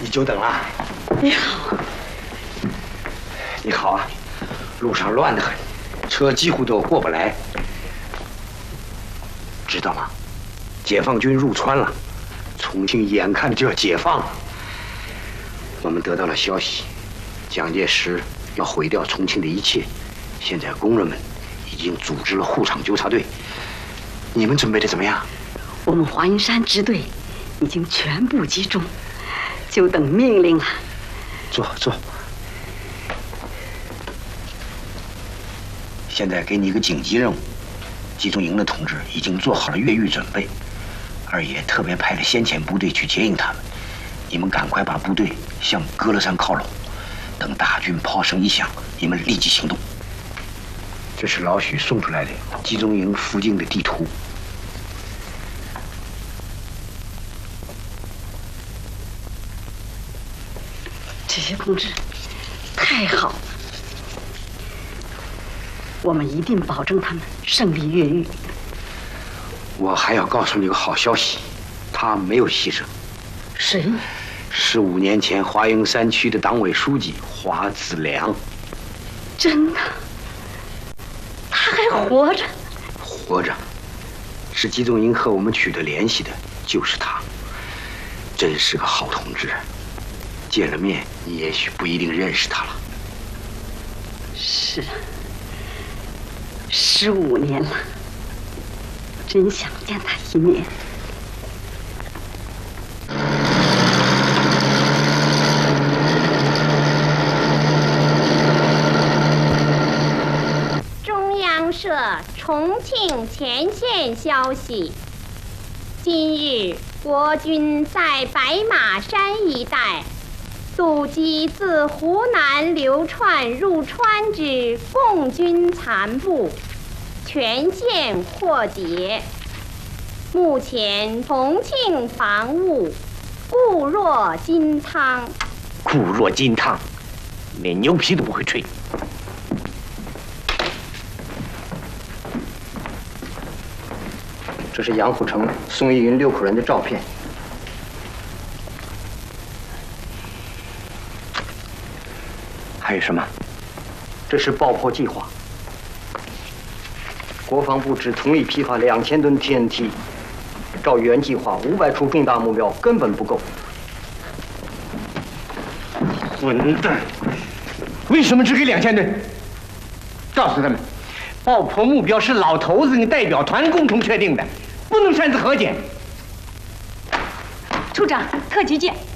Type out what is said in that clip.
你久等了。 你好。 你好啊，路上乱得很，车几乎都过不来。知道吗？解放军入川了，重庆眼看就要解放了。我们得到了消息，蒋介石要毁掉重庆的一切。现在工人们已经组织了护厂纠察队。你们准备的怎么样？ 我们华阴山支队已经全部集中，就等命令了。 坐。现在给你一个紧急任务，集中营的同志已经做好了越狱准备，二爷特别派了先遣部队去接应他们。你们赶快把部队向歌乐山靠拢，等大军炮声一响，你们立即行动。这是老许送出来的集中营附近的地图。 这些同志太好了，我们一定保证他们胜利越狱。 我还要告诉你个好消息，他没有牺牲。 谁 ？15年前华阴山区的党委书记华子良。 真的？他还活着？ 活着，是集中营和我们取得联系的，就是他。真是个好同志，见了面你也许不一定认识他了。 是，15年了，真想见他一面。 社重庆前线消息：今日国军在白马山一带阻击自湖南流窜入川之共军残部，全线获捷。目前重庆防务固若金汤。 固若金汤，连牛皮都不会吹。 这是杨虎城、宋一云6口人的照片。 还有什么？ 这是爆破计划。国防部只同意批发2000吨 TNT， 照原计划500处重大目标根本不够。 混蛋！为什么只给2000吨？告诉他们，爆破目标是老头子跟代表团共同确定的。不能擅自和解。 处长，特局见。